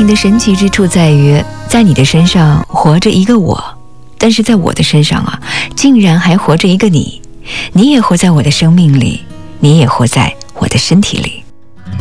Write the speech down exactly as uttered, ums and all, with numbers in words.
情的神奇之处在于，在你的身上活着一个我，但是在我的身上啊，竟然还活着一个你。你也活在我的生命里，你也活在我的身体里。